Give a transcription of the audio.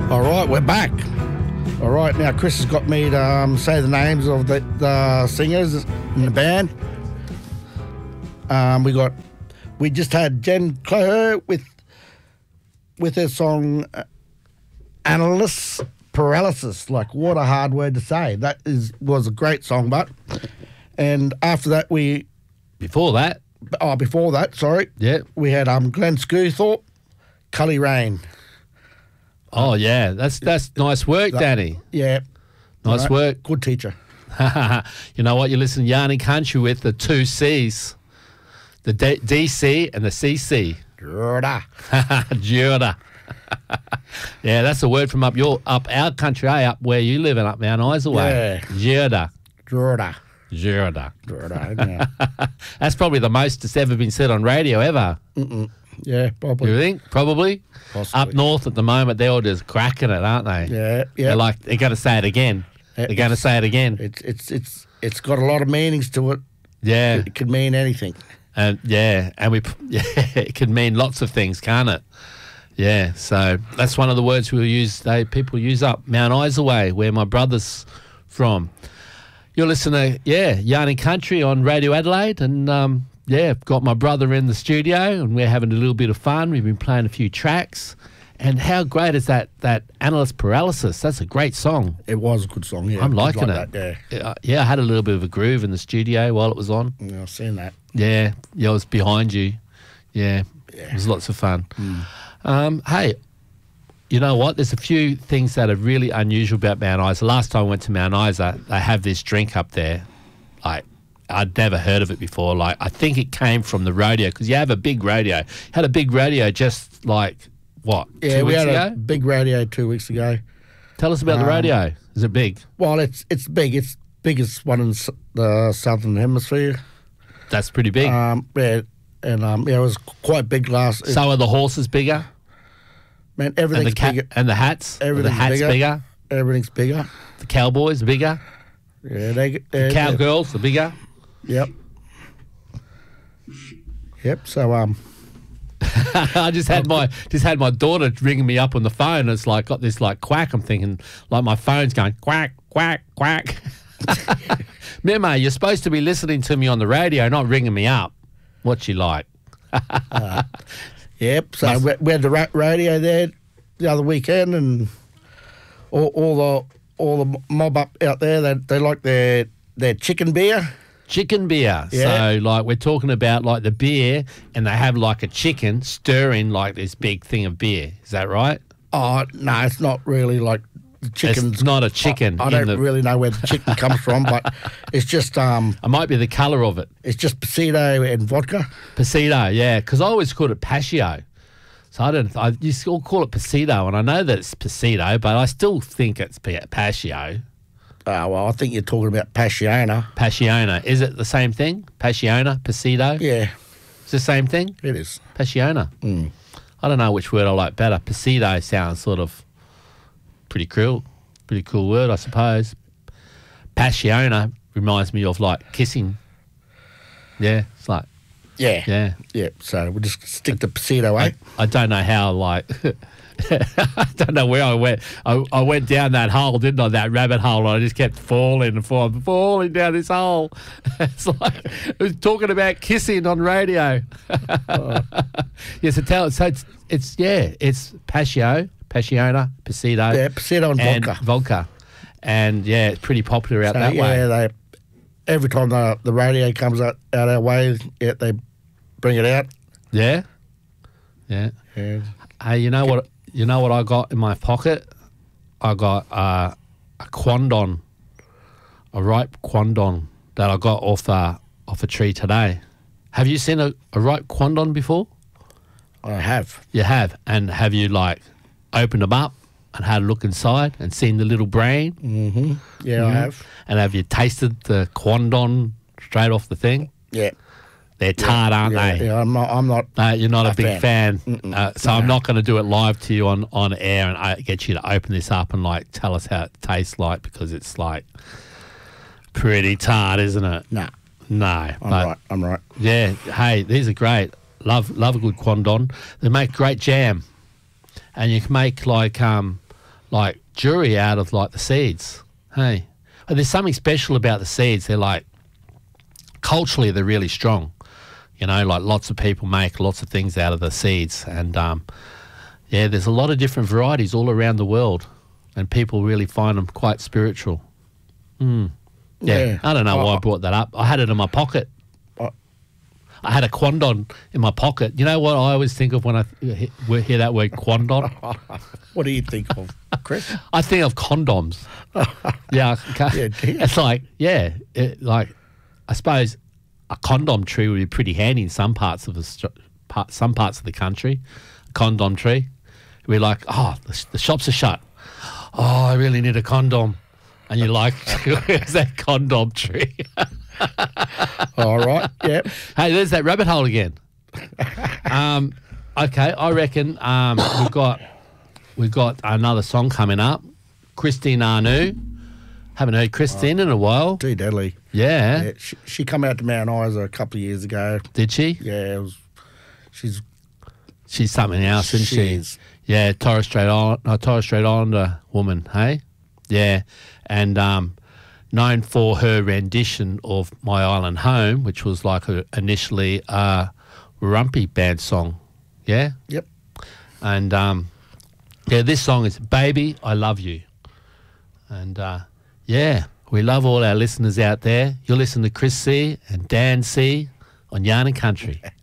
All right, we're back. All right, now Chris has got me to say the names of the singers in the band. We just had Jen Cloher with her song Analysis Paralysis. Like, what a hard word to say. That was a great song, but and after that Before that, yeah, we had Glenn Screwthorpe, Cully Rain. Oh yeah, that's nice work, Danny. Yeah, Nice work. Good teacher. You know what? You listen to Yarny Country with the two C's, the DC and the CC. Jorda. Yeah, that's a word from up our country, up where you live and up Mount Isa way. Yeah. Jorda. Yeah. That's probably the most that's ever been said on radio ever. Yeah, probably. You think? Probably. Possibly. Up north at the moment, they're all just cracking it, aren't they? Yeah. They're going to say it again. They're going to say it again. It's got a lot of meanings to it. Yeah. It could mean anything. And it could mean lots of things, can't it? Yeah. So that's one of the words people use up Mount Isa way, where my brother's from. You're listening to Yarny Country on Radio Adelaide, and I've got my brother in the studio, and we're having a little bit of fun. We've been playing a few tracks. And how great is that Analysis Paralysis? That's a great song. It was a good song, yeah. I'm liking it. That, yeah, I had a little bit of a groove in the studio while it was on. Yeah, I've seen that. Yeah, I was behind you. Yeah, it was lots of fun. Hey, you know what? There's a few things that are really unusual about Mount Isa. Last time I went to Mount Isa, they have this drink up there. I'd never heard of it before. Like, I think it came from the rodeo, because you have a big rodeo. Had a big rodeo just like, what, 2 weeks ago? Yeah, we had a big rodeo 2 weeks ago. Tell us about the rodeo. Is it big? Well, it's big. It's biggest one in the Southern Hemisphere. That's pretty big. It was quite big last. So are the horses bigger? Man, everything's bigger. And the hats? Everything's the hats bigger? Everything's bigger. The cowboys are bigger? Yeah, the cowgirls are bigger? Yep. So I just had my daughter ringing me up on the phone. And it's like got this like quack. I'm thinking like my phone's going quack quack quack. Memo, you're supposed to be listening to me on the radio, not ringing me up. What's she like? Yep. So we had the radio there the other weekend, and all the mob up out there. They like their chicken beer. Chicken beer. Yeah. So, like, we're talking about, like, the beer, and they have, like, a chicken stirring, like, this big thing of beer. Is that right? Oh, no, it's not really like the chicken's... It's not a chicken. I don't really know where the chicken comes from, but it's just... It might be the colour of it. It's just Pasito and vodka. Pasito, yeah, because I always called it Pasio. So I used to call it Pasito, and I know that it's Pasito, but I still think it's Pasio. Well, I think you're talking about Passiona. Passiona. Is it the same thing? Passiona? Pasito? Yeah. It's the same thing? It is. Passiona. I don't know which word I like better. Pasito sounds sort of pretty cool word, I suppose. Passiona reminds me of, like, kissing. Yeah, it's like... Yeah. So we'll just stick to Pasito, eh? I don't know how, like... I don't know where I went. I went down that hole, didn't I? That rabbit hole. And I just kept falling down this hole. It's like it was talking about kissing on radio. Yeah, so it's Passiona, Pasito. Yeah, Pasito and vodka. And yeah, it's pretty popular out that way. Yeah, every time the radio comes out our way, they bring it out. Yeah. Hey, you know what? You know what I got in my pocket? I got a quandon, a ripe quandon that I got off a tree today. Have you seen a ripe quandon before? I have. You have? And have you, like, opened them up and had a look inside and seen the little brain? Mm-hmm. Yeah, I have. And have you tasted the quandon straight off the thing? Yeah. They're tart, aren't they? Yeah, I'm not. You're not a big fan. So I'm not going to do it live to you on air and get you to open this up and, like, tell us how it tastes like, because it's, like, pretty tart, isn't it? No. I'm right. Yeah. Hey, these are great. Love a good quandon. They make great jam, and you can make like like jewelry out of like the seeds. Hey, but there's something special about the seeds. They're like culturally they're really strong. You know, like lots of people make lots of things out of the seeds, and yeah, there's a lot of different varieties all around the world, and people really find them quite spiritual. Yeah, I don't know why I brought that up. I had it in my pocket. I had a quandon in my pocket. You know what I always think of when I hear that word quandon? What do you think of, Chris? I think of condoms. Yeah, it's like, like I suppose a condom tree would be pretty handy in some parts of the country. A condom tree, we're like, oh, the shops are shut. Oh, I really need a condom, and you're like, where's that condom tree? All right, yep. Hey, there's that rabbit hole again. Okay, I reckon we've got another song coming up. Christine Anu. Haven't heard Christine in a while. Too deadly. Yeah. She come out to Mount Isa a couple of years ago. Did she? Yeah, she's something else, isn't she? She is. Yeah, Torres Strait Islander woman, hey? Yeah, and known for her rendition of My Island Home, which was like initially a Rumpy Band song, yeah? Yep. And, yeah, this song is Baby, I Love You. And, yeah, we love all our listeners out there. You're listening to Chris C and Dan C on Yarn and Country.